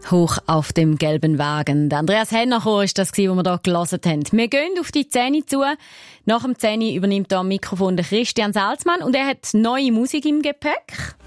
Hoch auf dem gelben Wagen. Der Andreas Hennacher ist das, was wir hier gehört haben. Wir gehen auf die 10 zu. Nach dem 10 übernimmt hier am Mikrofon der Christian Salzmann und er hat neue Musik im Gepäck.